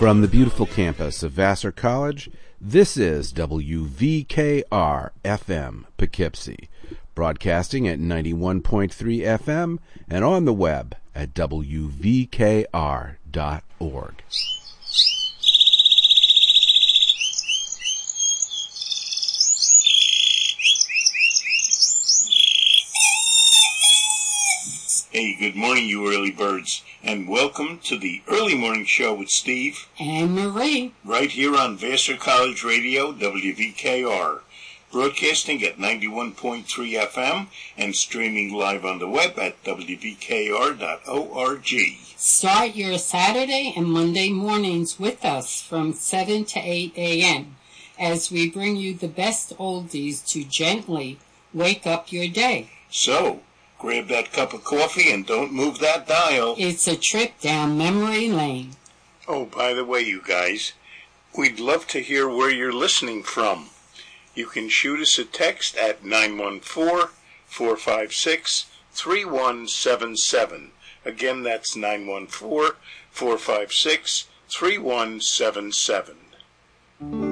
From the beautiful campus of Vassar College, this is WVKR-FM Poughkeepsie, broadcasting at 91.3 FM and on the web at wvkr.org. Hey, good morning, you early birds, and welcome to the Early Morning Show with Steve and Marie, right here on Vassar College Radio, WVKR, broadcasting at 91.3 FM and streaming live on the web at wvkr.org. Start your Saturday and Monday mornings with us from 7 to 8 a.m. as we bring you the best oldies to gently wake up your day. So, grab that cup of coffee and don't move that dial. It's a trip down memory lane. Oh, by the way, you guys, we'd love to hear where you're listening from. You can shoot us a text at 914-456-3177. Again, that's 914-456-3177.